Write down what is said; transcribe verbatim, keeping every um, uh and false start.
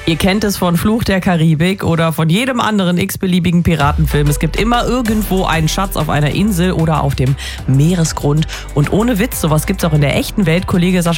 Ihr kennt es von Fluch der Karibik oder von jedem anderen x-beliebigen Piratenfilm. Es gibt immer irgendwo einen Schatz auf einer Insel oder auf dem Meeresgrund. Und ohne Witz, sowas gibt es auch in der echten Welt. Kollege Sascha